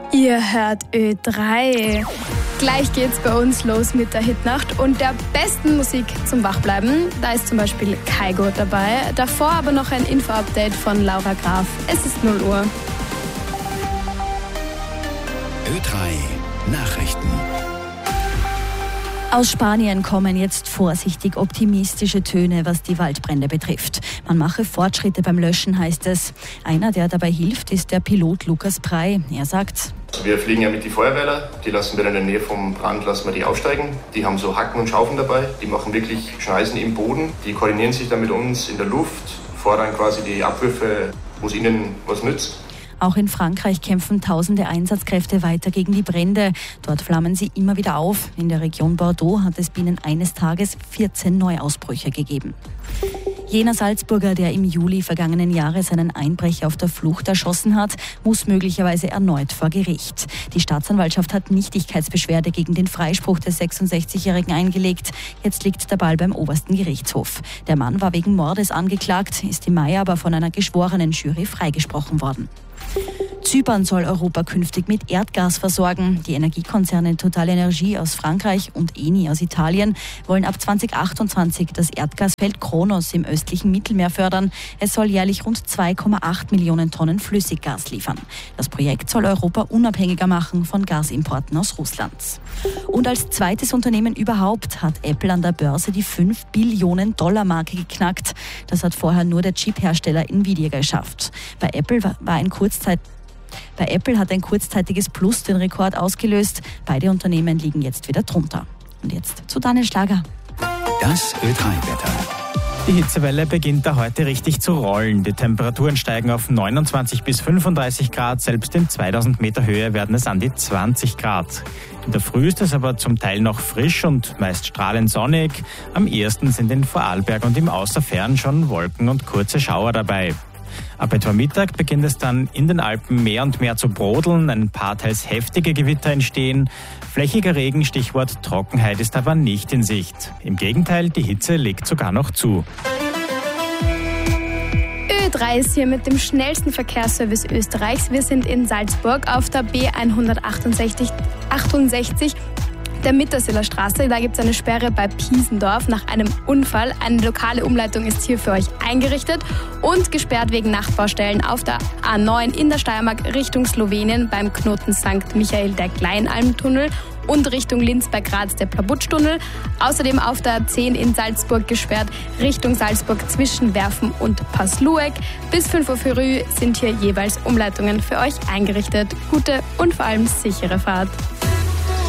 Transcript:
Ihr hört Ö3. Gleich geht's bei uns los mit der Hitnacht und der besten Musik zum Wachbleiben. Da ist zum Beispiel Kygo dabei. Davor aber noch ein Info-Update von Laura Graf. Es ist 0 Uhr. Ö3 Nachrichten. Aus Spanien kommen jetzt vorsichtig optimistische Töne, was die Waldbrände betrifft. Man mache Fortschritte beim Löschen, heißt es. Einer, der dabei hilft, ist der Pilot Lukas Prey. Er sagt: Wir fliegen ja mit die Feuerwehrler, die lassen wir in der Nähe vom Brand, lassen wir die aufsteigen. Die haben so Hacken und Schaufeln dabei, die machen wirklich Schneisen im Boden. Die koordinieren sich dann mit uns in der Luft, fordern quasi die Abwürfe, wo es ihnen was nützt. Auch in Frankreich kämpfen tausende Einsatzkräfte weiter gegen die Brände. Dort flammen sie immer wieder auf. In der Region Bordeaux hat es binnen eines Tages 14 Neuausbrüche gegeben. Jener Salzburger, der im Juli vergangenen Jahres einen Einbrecher auf der Flucht erschossen hat, muss möglicherweise erneut vor Gericht. Die Staatsanwaltschaft hat Nichtigkeitsbeschwerde gegen den Freispruch des 66-Jährigen eingelegt. Jetzt liegt der Ball beim obersten Gerichtshof. Der Mann war wegen Mordes angeklagt, ist im Mai aber von einer geschworenen Jury freigesprochen worden. Zypern soll Europa künftig mit Erdgas versorgen. Die Energiekonzerne TotalEnergies aus Frankreich und Eni aus Italien wollen ab 2028 das Erdgasfeld Kronos im östlichen Mittelmeer fördern. Es soll jährlich rund 2,8 Millionen Tonnen Flüssiggas liefern. Das Projekt soll Europa unabhängiger machen von Gasimporten aus Russland. Und als zweites Unternehmen überhaupt hat Apple an der Börse die 5 Billionen Dollar Marke geknackt. Das hat vorher nur der Chiphersteller Nvidia geschafft. Bei Apple hat ein kurzzeitiges Plus den Rekord ausgelöst. Beide Unternehmen liegen jetzt wieder drunter. Und jetzt zu Daniel Schlager. Das Ö3-Wetter. Die Hitzewelle beginnt da heute richtig zu rollen. Die Temperaturen steigen auf 29 bis 35 Grad. Selbst in 2000 Meter Höhe werden es an die 20 Grad. In der Früh ist es aber zum Teil noch frisch und meist strahlend sonnig. Am ehesten sind in Vorarlberg und im Außerfern schon Wolken und kurze Schauer dabei. Ab etwa Mittag beginnt es dann in den Alpen mehr und mehr zu brodeln, ein paar teils heftige Gewitter entstehen. Flächiger Regen, Stichwort Trockenheit, ist aber nicht in Sicht. Im Gegenteil, die Hitze legt sogar noch zu. Ö3 ist hier mit dem schnellsten Verkehrsservice Österreichs. Wir sind in Salzburg auf der B168. Der Mitterseeler Straße, da gibt es eine Sperre bei Piesendorf nach einem Unfall. Eine lokale Umleitung ist hier für euch eingerichtet und gesperrt wegen Nachtbaustellen auf der A9 in der Steiermark Richtung Slowenien beim Knoten St. Michael der Kleinalmtunnel und Richtung Linz bei Graz der Plabutschtunnel. Außerdem auf der A10 in Salzburg gesperrt Richtung Salzburg zwischen Werfen und Passlueck. Bis 5 Uhr früh sind hier jeweils Umleitungen für euch eingerichtet. Gute und vor allem sichere Fahrt.